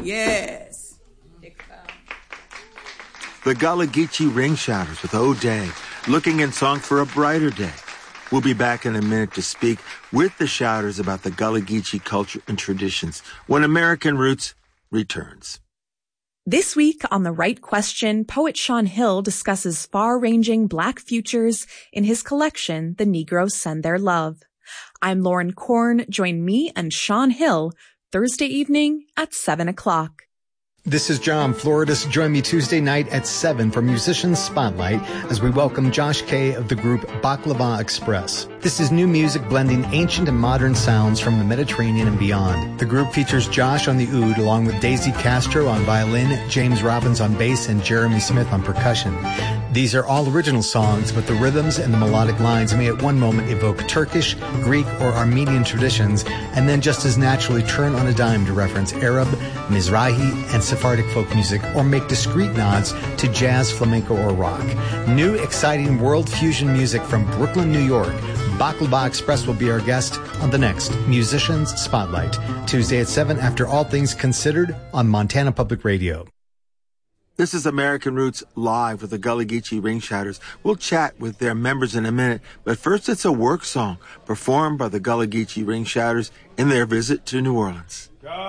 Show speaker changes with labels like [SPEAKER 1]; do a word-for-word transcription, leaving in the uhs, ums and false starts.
[SPEAKER 1] Yes.
[SPEAKER 2] The Gullah Geechee Ring Shouters with O'Day, looking in song for a brighter day. We'll be back in a minute to speak with the Shouters about the Gullah Geechee culture and traditions when American Roots returns.
[SPEAKER 3] This week on The Right Question, poet Shawn Hill discusses far-ranging Black futures in his collection, The Negroes Send Their Love. I'm Lauren Korn. Join me and Shawn Hill Thursday evening at seven o'clock.
[SPEAKER 4] This is John Floridis. Join me Tuesday night at seven for Musicians Spotlight as we welcome Josh Kay of the group Baklava Express. This is new music blending ancient and modern sounds from the Mediterranean and beyond. The group features Josh on the oud along with Daisy Castro on violin, James Robbins on bass, and Jeremy Smith on percussion. These are all original songs, but the rhythms and the melodic lines may at one moment evoke Turkish, Greek, or Armenian traditions, and then just as naturally turn on a dime to reference Arab, Mizrahi, and Sephardic folk music, or make discrete nods to jazz, flamenco, or rock. New, exciting world fusion music from Brooklyn, New York. Baklava Express will be our guest on the next Musicians Spotlight, Tuesday at seven after All Things Considered on Montana Public Radio.
[SPEAKER 2] This is American Roots Live with the Gullah Geechee Ring Shouters. We'll chat with their members in a minute, but first it's a work song performed by the Gullah Geechee Ring Shouters in their visit to New Orleans.